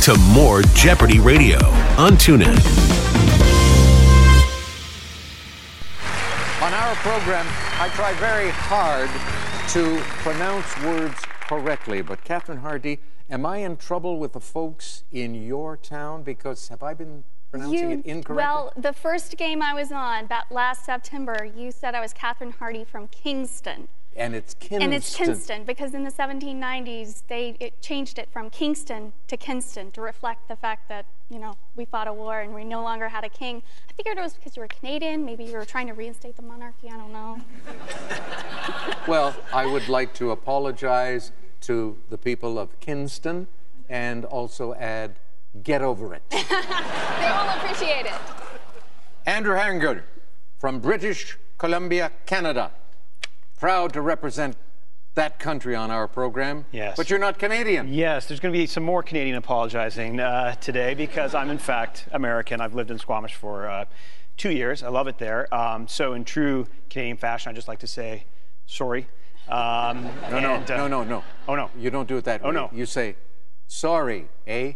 to more Jeopardy Radio on TuneIn. On our program, I try very hard to pronounce words correctly, but Catherine Hardy, am I in trouble with the folks in your town? Because have I been pronouncing it incorrectly? Well, the first game I was on, that last September, you said I was Catherine Hardy from Kingston. And it's Kinston. And it's Kinston, because in the 1790s, it changed it from Kingston to Kinston to reflect the fact that, you know, we fought a war and we no longer had a king. I figured it was because you were Canadian. Maybe you were trying to reinstate the monarchy. I don't know. Well, I would like to apologize to the people of Kinston and also add, get over it. They will appreciate it. Andrew Hanger from British Columbia, Canada. Proud to represent that country on our program. Yes. But you're not Canadian. Yes, there's going to be some more Canadian apologizing today because I'm, in fact, American. I've lived in Squamish for 2 years. I love it there. So in true Canadian fashion, I'd just like to say sorry. No. Oh, no. You don't do it that way. Oh, no. You say, sorry, eh?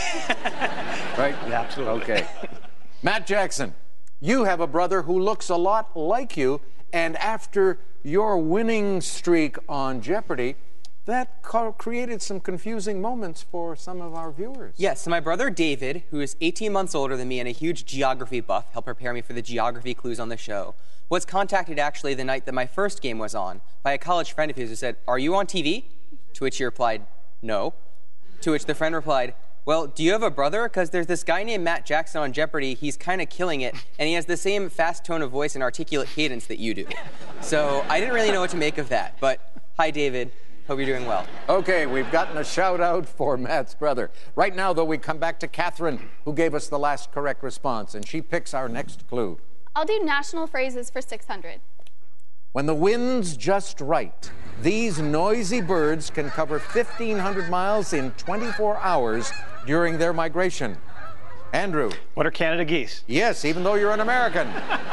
Right? Yeah, absolutely. Okay. Matt Jackson, you have a brother who looks a lot like you, and after your winning streak on Jeopardy, that created some confusing moments for some of our viewers. Yes, so my brother David, who is 18 months older than me and a huge geography buff, helped prepare me for the geography clues on the show, was contacted actually the night that my first game was on by a college friend of his who said, "Are you on TV?" To which he replied, "No." To which the friend replied, "Well, do you have a brother? Because there's this guy named Matt Jackson on Jeopardy. He's kind of killing it, and he has the same fast tone of voice and articulate cadence that you do." So I didn't really know what to make of that. But hi, David. Hope you're doing well. Okay, we've gotten a shout out for Matt's brother. Right now, though, we come back to Catherine, who gave us the last correct response, and she picks our next clue. I'll do national phrases for 600. When the wind's just right, these noisy birds can cover 1,500 miles in 24 hours during their migration. Andrew. What are Canada geese? Yes, even though you're an American.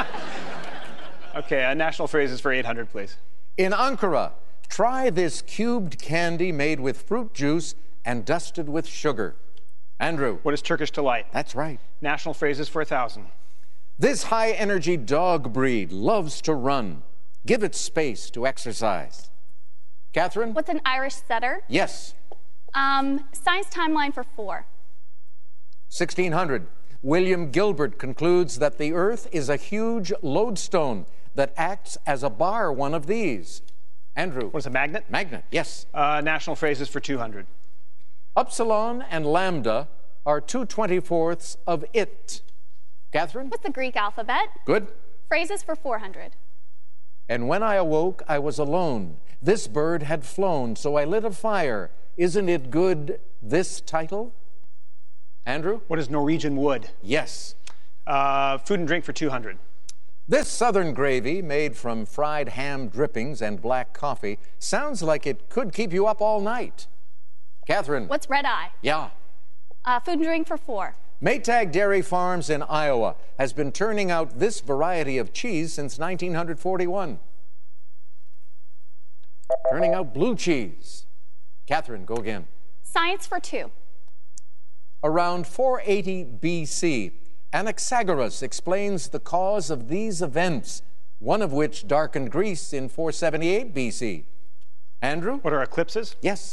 Okay, national phrases for 800, please. In Ankara, try this cubed candy made with fruit juice and dusted with sugar. Andrew. What is Turkish delight? That's right. National phrases for 1,000. This high-energy dog breed loves to run. Give it space to exercise. Catherine? What's an Irish setter? Yes. Science timeline for 4. 1600. William Gilbert concludes that the Earth is a huge lodestone that acts as a bar one of these. Andrew. What is a magnet? Magnet, yes. National phrases for 200. Upsilon and lambda are 2/24ths of it. Catherine? What's the Greek alphabet? Good. Phrases for 400. And when I awoke, I was alone. This bird had flown, so I lit a fire. Isn't it good, this title? Andrew? What is Norwegian wood? Yes. Food and drink for 200. This southern gravy, made from fried ham drippings and black coffee, sounds like it could keep you up all night. Catherine? What's red eye? Yeah. Food and drink for 4. Maytag Dairy Farms in Iowa has been turning out this variety of cheese since 1941. Turning out blue cheese. Catherine, go again. Science for 2. Around 480 BC, Anaxagoras explains the cause of these events, one of which darkened Greece in 478 BC. Andrew? What are eclipses? Yes.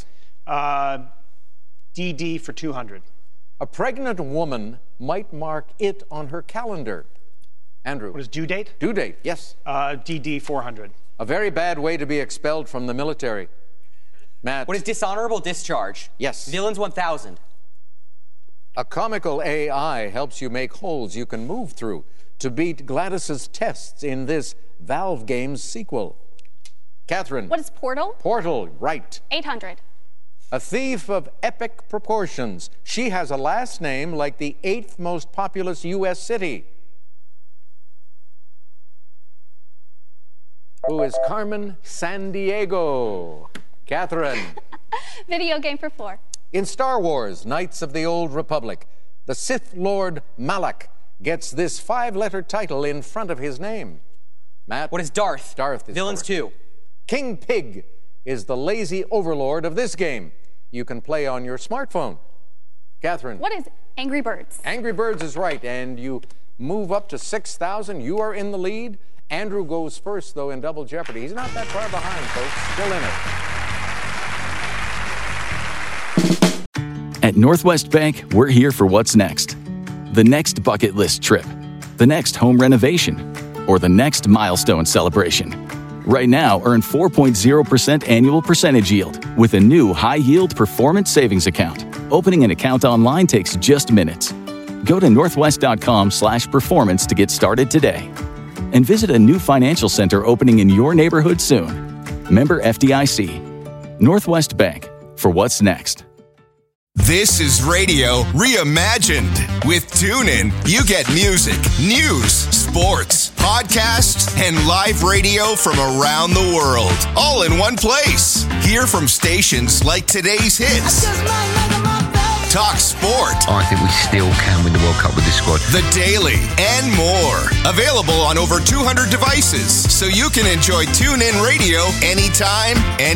DD for 200. A pregnant woman might mark it on her calendar. Andrew. What is due date? Due date, yes. DD 400. A very bad way to be expelled from the military. Matt. What is dishonorable discharge? Yes. Villains 1000. A comical AI helps you make holes you can move through to beat Gladys's tests in this Valve Games sequel. Catherine. What is portal? Portal, right. 800. A thief of epic proportions. She has a last name like the 8th most populous U.S. city. Who is Carmen Sandiego? Catherine. Video game for 4. In Star Wars, Knights of the Old Republic, the Sith Lord Malak gets this 5-letter title in front of his name. Matt? What is Darth? Darth is Villains 2. King Pig is the lazy overlord of this game. You can play on your smartphone. Catherine. What is Angry Birds? Angry Birds is right, and you move up to 6,000. You are in the lead. Andrew goes first, though, in Double Jeopardy. He's not that far behind, folks. Still in it. At Northwest Bank, we're here for what's next. The next bucket list trip, the next home renovation, or the next milestone celebration. Right now, earn 4.0% annual percentage yield with a new high-yield performance savings account. Opening an account online takes just minutes. Go to northwest.com/performance to get started today. And visit a new financial center opening in your neighborhood soon. Member FDIC. Northwest Bank, for what's next. This is radio reimagined. With TuneIn, you get music, news, sports, podcasts, and live radio from around the world, all in one place. Hear from stations like today's hits, talk sport, I think we still can win the World Cup with this squad, The Daily, and more. Available on over 200 devices, so you can enjoy TuneIn Radio anytime,